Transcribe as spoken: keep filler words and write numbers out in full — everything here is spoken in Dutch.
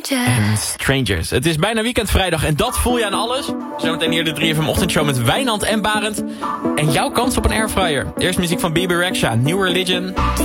En Strangers. Het is bijna weekend vrijdag en dat voel je aan alles. Zometeen hier de drie F M ochtendshow met Wijnand en Barend. En jouw kans op een airfryer. Eerst muziek van Bebe Rexha, New Religion.